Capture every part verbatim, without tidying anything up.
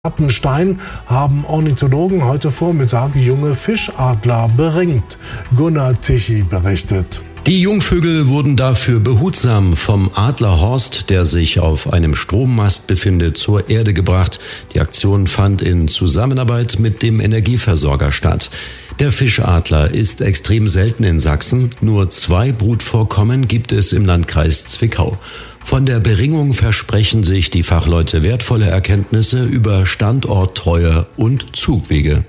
Appenstein haben Ornithologen heute Vormittag junge Fischadler beringt. Gunnar Tichy berichtet. Die Jungvögel wurden dafür behutsam vom Adlerhorst, der sich auf einem Strommast befindet, zur Erde gebracht. Die Aktion fand in Zusammenarbeit mit dem Energieversorger statt. Der Fischadler ist extrem selten in Sachsen. Nur zwei Brutvorkommen gibt es im Landkreis Zwickau. Von der Beringung versprechen sich die Fachleute wertvolle Erkenntnisse über Standorttreue und Zugwege.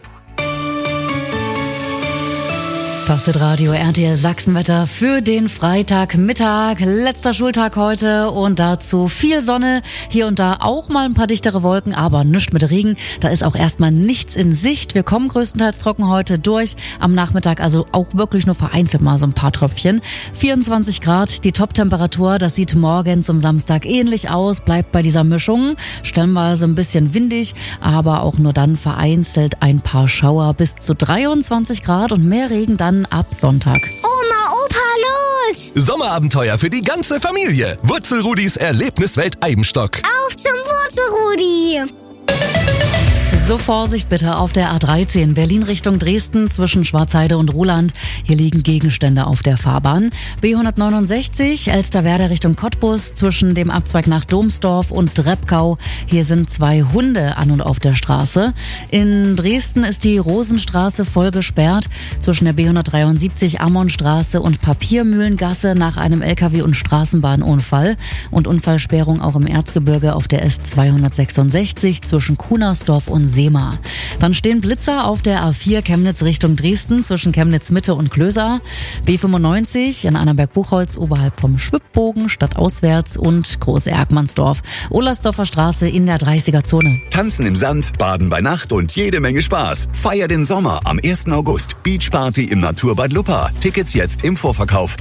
Das ist Radio R T L Sachsenwetter für den Freitagmittag. Letzter Schultag heute und dazu viel Sonne. Hier und da auch mal ein paar dichtere Wolken, aber nichts mit Regen. Da ist auch erstmal nichts in Sicht. Wir kommen größtenteils trocken heute durch. Am Nachmittag also auch wirklich nur vereinzelt mal so ein paar Tröpfchen. vierundzwanzig Grad, die Top-Temperatur. Das sieht morgen zum Samstag ähnlich aus. Bleibt bei dieser Mischung. Stellenweise ein bisschen windig, aber auch nur dann vereinzelt ein paar Schauer. Bis zu dreiundzwanzig Grad und mehr Regen dann ab Sonntag. Oma, Opa, los! Sommerabenteuer für die ganze Familie. Wurzelrudis Erlebniswelt Eibenstock. Auf zum Wurzelrudi! So, Vorsicht bitte auf der A dreizehn Berlin Richtung Dresden zwischen Schwarzheide und Ruhland. Hier liegen Gegenstände auf der Fahrbahn. B hundertneunundsechzig Elsterwerda Richtung Cottbus zwischen dem Abzweig nach Domsdorf und Drebkau. Hier sind zwei Hunde an und auf der Straße. In Dresden ist die Rosenstraße voll gesperrt zwischen der B hundertdreiundsiebzig Ammonstraße und Papiermühlengasse nach einem L K W- und Straßenbahnunfall. Und Unfallsperrung auch im Erzgebirge auf der S zweihundertsechsundsechzig zwischen Kunersdorf und Sema. Dann stehen Blitzer auf der A vier Chemnitz Richtung Dresden zwischen Chemnitz Mitte und Klöser. B fünfundneunzig in Annaberg-Buchholz oberhalb vom Schwibbogen stadtauswärts und Groß-Erkmannsdorf. Ohlsdorfer Straße in der dreißiger Zone. Tanzen im Sand, baden bei Nacht und jede Menge Spaß. Feier den Sommer am ersten August. Beachparty im Naturbad Luppa. Tickets jetzt im Vorverkauf.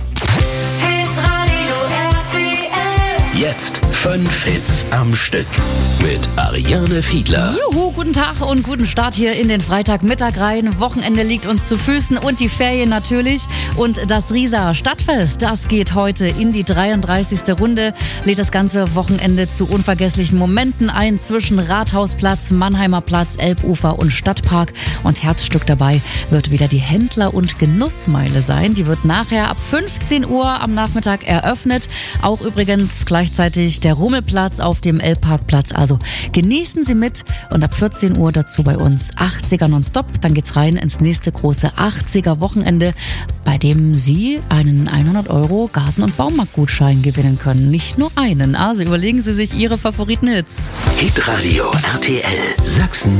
Jetzt fünf Hits am Stück mit Ariane Fiedler. Juhu, guten Tag und guten Start hier in den Freitagmittag rein. Wochenende liegt uns zu Füßen und die Ferien natürlich. Und das Riesa Stadtfest, das geht heute in die dreiunddreißigste Runde. Lädt das ganze Wochenende zu unvergesslichen Momenten ein zwischen Rathausplatz, Mannheimer Platz, Elbufer und Stadtpark. Und Herzstück dabei wird wieder die Händler- und Genussmeile sein. Die wird nachher ab fünfzehn Uhr am Nachmittag eröffnet. Auch übrigens gleichzeitig der Rummelplatz auf dem Elbparkplatz. Also genießen Sie mit und ab vierzehn Uhr dazu bei uns achtziger nonstop. Dann geht's rein ins nächste große achtziger Wochenende, bei dem Sie einen hundert Euro Garten- und Baumarktgutschein gewinnen können. Nicht nur einen. Also überlegen Sie sich Ihre Favoriten-Hits. Hitradio R T L Sachsen.